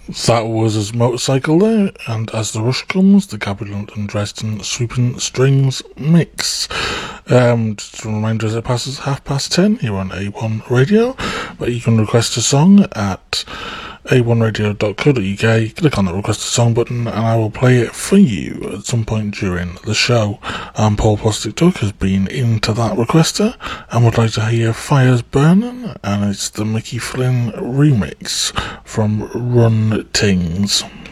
That was his motorcycle there, and As the Rush Comes, the Gabriel and Dresden Swooping Strings mix. Just a reminder, as it passes 10:30 here on A1 Radio, but you can request a song at a1radio.co.uk, click on the request a song button, and I will play it for you at some point during the show. Paul Plastic Duck has been into that requester and would like to hear Fires Burning, and it's the Mickey Flynn remix from Run Tings.